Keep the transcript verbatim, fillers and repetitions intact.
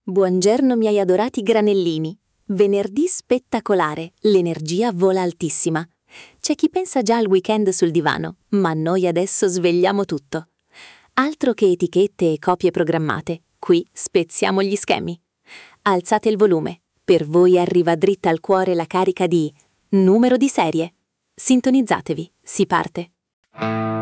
Buongiorno miei adorati granellini. Venerdì spettacolare, l'energia vola altissima. C'è chi pensa già al weekend sul divano, ma noi adesso svegliamo tutto. Altro che etichette e copie programmate, qui spezziamo gli schemi. Alzate il volume, per voi arriva dritta al cuore la carica di numero di serie. Sintonizzatevi, si parte.